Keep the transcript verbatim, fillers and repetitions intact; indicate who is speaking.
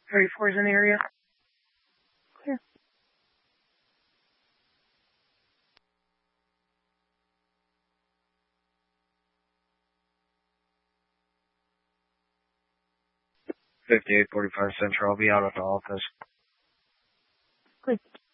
Speaker 1: thirty-four is in the area.
Speaker 2: Clear.
Speaker 3: fifty-eight forty-five Central. I'll be out at the office.
Speaker 2: Good.